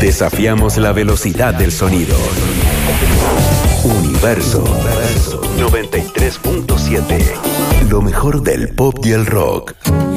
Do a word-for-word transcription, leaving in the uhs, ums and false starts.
Desafiamos la velocidad del sonido. Universo noventa y tres punto siete. Lo mejor del pop y el rock.